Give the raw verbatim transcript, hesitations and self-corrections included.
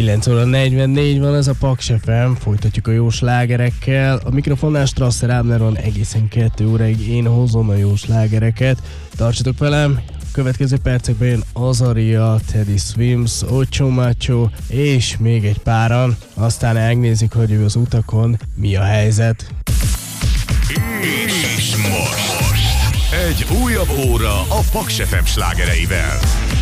kilenc óra negyvennégy van, ez a Paks ef em, folytatjuk a jó slágerekkel. A mikrofonnál Strasser Ábner van, egészen kettő óráig én hozom a jó slágereket. Tartsatok velem, következő percekben jön Azaria, Teddy Swims, Ocho Macho és még egy páran. Aztán megnézik, hogy ő az utakon mi a helyzet. És most egy újabb óra a Paks ef em slágereivel.